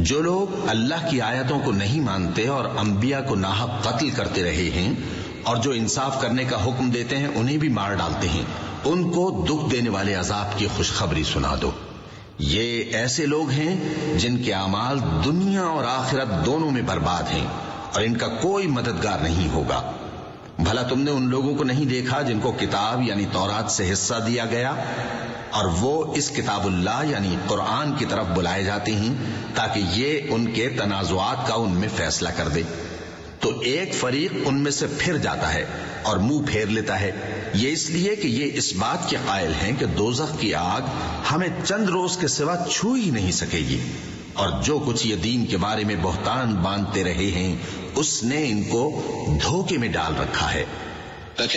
जो लोग अल्लाह की आयतों को नहीं मानते और अंबिया को नाहक कत्ल करते रहे हैं और जो इंसाफ करने का हुक्म देते हैं उन्हें भी मार डालते हैं, उनको दुख देने वाले अजाब की खुशखबरी सुना दो। ये ऐसे लोग हैं जिनके अमाल दुनिया और आखिरत दोनों में बर्बाद हैं और इनका कोई मददगार नहीं होगा। भला तुमने उन लोगों को नहीं देखा जिनको किताब यानी तौरात से हिस्सा दिया गया और वो इस किताबुल्लाह यानी कुरान की तरफ बुलाए जाते हैं ताकि ये उनके तनाजुआत का उनमें फैसला कर दे। तो एक फरीक उनमें से फिर जाता है और मुंह फेर लेता है, ये इसलिए कि ये इस बात के कायल हैं कि दोज़ख की आग हमें चंद रोज के सिवा छू ही नहीं सकेगी और जो कुछ ये दीन के बारे में बहतान बांधते रहे हैं उसने इनको धोखे में डाल रखा है।